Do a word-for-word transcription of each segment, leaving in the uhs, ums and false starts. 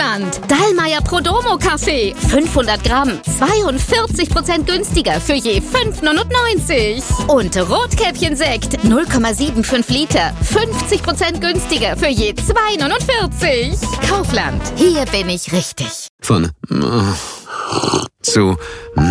Kaufland. Dallmayr Prodomo Kaffee. fünfhundert Gramm. zweiundvierzig Prozent günstiger für je fünf neunundneunzig. Und Rotkäppchen-Sekt. null Komma fünfundsiebzig Liter. fünfzig Prozent günstiger für je zwei neunundvierzig. Kaufland. Hier bin ich richtig. Von zu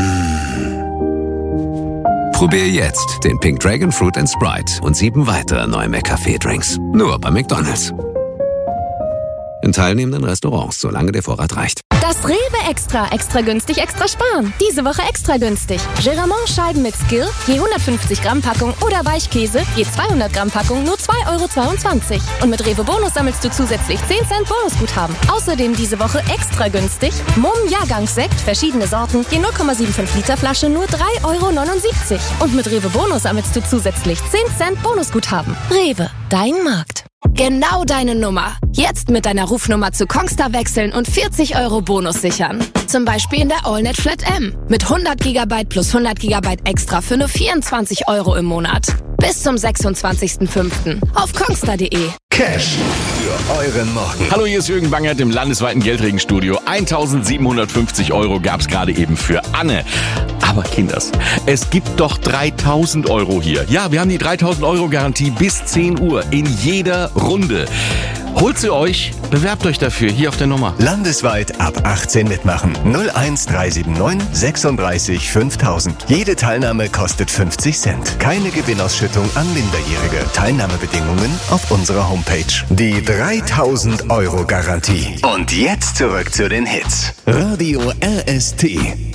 Probier jetzt den Pink Dragon Fruit and Sprite und sieben weitere neue McCafé-Drinks. Nur bei McDonald's. In teilnehmenden Restaurants, solange der Vorrat reicht. Das Rewe Extra. Extra günstig, extra sparen. Diese Woche extra günstig. Geramont-Scheiben mit Skill, je hundertfünfzig Gramm Packung oder Weichkäse, je zweihundert Gramm Packung, nur zwei Euro zweiundzwanzig. Und mit Rewe Bonus sammelst du zusätzlich zehn Cent Bonusguthaben. Außerdem diese Woche extra günstig. Mumm Jahrgangssekt, verschiedene Sorten, je null Komma fünfundsiebzig Liter Flasche, nur drei Euro neunundsiebzig. Und mit Rewe Bonus sammelst du zusätzlich zehn Cent Bonusguthaben. Rewe, dein Markt. Genau deine Nummer. Jetzt mit deiner Rufnummer zu Kongstar wechseln und vierzig Euro Bonus sichern. Zum Beispiel in der AllNet Flat M. Mit hundert Gigabyte plus hundert Gigabyte extra für nur vierundzwanzig Euro im Monat. Bis zum sechsundzwanzigsten fünften auf kongstar punkt de. Cash für euren Morgen. Hallo, hier ist Jürgen Bangert im landesweiten Geldregenstudio. eintausendsiebenhundertfünfzig Euro gab's gerade eben für Anne. Aber Kinders, es gibt doch dreitausend Euro hier. Ja, wir haben die dreitausend Euro Garantie bis zehn Uhr in jeder Runde. Holt sie euch, bewerbt euch dafür hier auf der Nummer. Landesweit ab achtzehn mitmachen. null eins drei sieben neun sechsunddreißig fünftausend. Jede Teilnahme kostet fünfzig Cent. Keine Gewinnausschüttung an Minderjährige. Teilnahmebedingungen auf unserer Homepage. Die dreitausend Euro Garantie. Und jetzt zurück zu den Hits. Radio R S T.